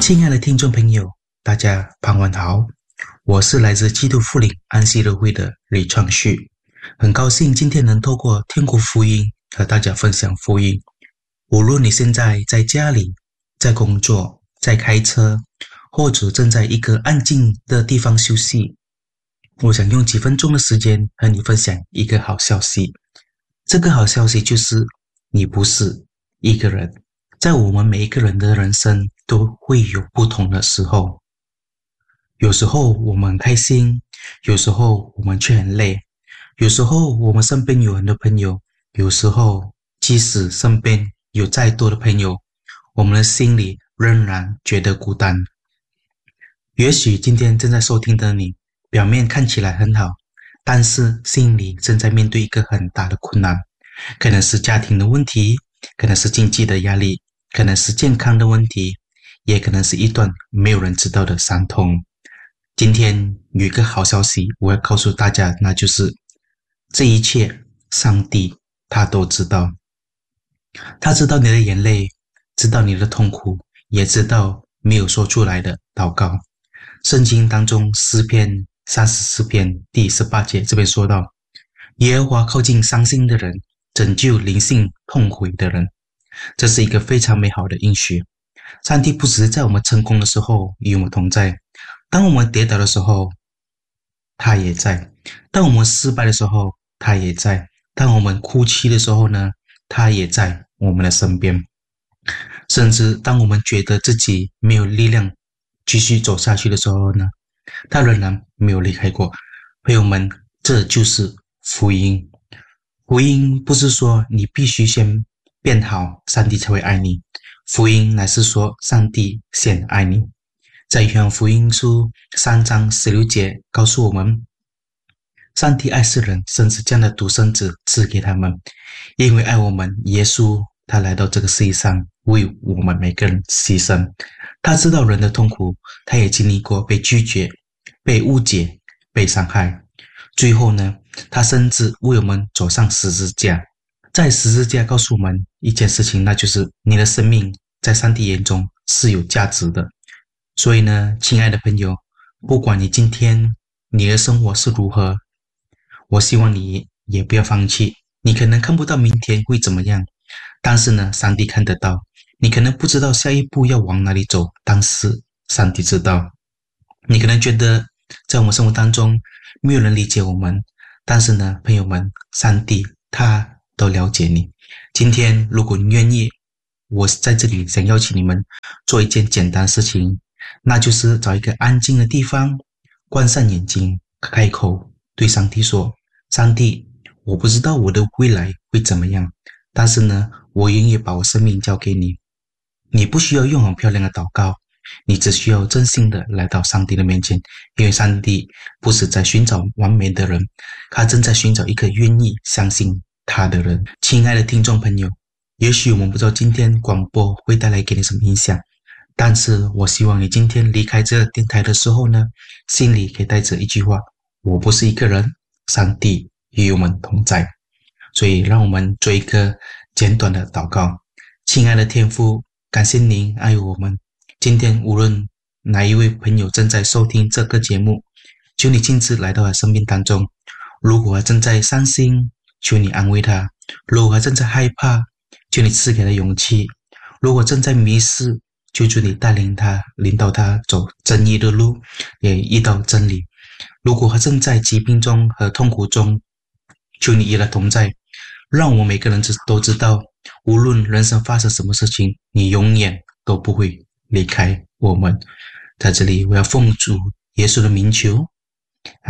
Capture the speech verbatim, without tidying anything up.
亲爱的听众朋友，大家傍晚好，我是来自基督复临安息日会的李创旭，很高兴今天能透过天国福音和大家分享福音。无论你现在在家里、在工作、在开车，或者正在一个安静的地方休息，我想用几分钟的时间和你分享一个好消息。这个好消息就是你不是一个人，在我们每一个人的人生都会有不同的时候，有时候我们很开心，有时候我们却很累，有时候我们身边有很多朋友，有时候即使身边有再多的朋友，我们的心里仍然觉得孤单。也许今天正在收听的你，表面看起来很好，但是心里正在面对一个很大的困难，可能是家庭的问题，可能是经济的压力，可能是健康的问题，也可能是一段没有人知道的伤痛。今天有一个好消息我要告诉大家，那就是这一切上帝他都知道，他知道你的眼泪，知道你的痛苦，也知道没有说出来的祷告。圣经当中诗篇三十四篇第十八节这边说到，耶和华靠近伤心的人，拯救灵性痛悔的人。这是一个非常美好的应许。上帝不只是在我们成功的时候与我们同在，当我们跌倒的时候他也在，当我们失败的时候他也在，当我们哭泣的时候呢，他也在我们的身边。甚至当我们觉得自己没有力量继续走下去的时候呢，他仍然没有离开过。朋友们，这就是福音。福音不是说你必须先变好，上帝才会爱你。福音乃是说上帝先爱你。在约翰福音书三章十六节告诉我们，上帝爱世人，甚至将他独生子赐给他们，因为爱我们，耶稣他来到这个世界上为我们每个人牺牲。他知道人的痛苦，他也经历过被拒绝、被误解、被伤害，最后呢，他甚至为我们走上十字架。在十字架告诉我们一件事情，那就是你的生命在上帝眼中是有价值的。所以呢，亲爱的朋友，不管你今天你的生活是如何，我希望你也不要放弃。你可能看不到明天会怎么样，但是呢，上帝看得到。你可能不知道下一步要往哪里走，但是上帝知道。你可能觉得在我们生活当中没有人理解我们，但是呢，朋友们，上帝他都了解你。今天如果你愿意，我在这里想邀请你们做一件简单的事情，那就是找一个安静的地方，关上眼睛，开口对上帝说，上帝，我不知道我的未来会怎么样，但是呢，我愿意把我生命交给你。你不需要用很漂亮的祷告，你只需要真心的来到上帝的面前，因为上帝不是在寻找完美的人，他正在寻找一个愿意相信他的人。亲爱的听众朋友，也许我们不知道今天广播会带来给你什么影响，但是我希望你今天离开这个电台的时候呢，心里可以带着一句话，我不是一个人，上帝与我们同在。所以让我们做一个简短的祷告。亲爱的天父，感谢您爱我们。今天无论哪一位朋友正在收听这个节目，求你亲自来到他生命当中。如果他正在伤心，求你安慰他；如果他正在害怕，求你赐给他勇气；如果正在迷失，求主你带领他，领导他走正义的路，也遇到真理。如果他正在疾病中和痛苦中，求你与他同在，让我们每个人都知道，无论人生发生什么事情，你永远都不会离开我们。在这里我要奉主耶稣的名求，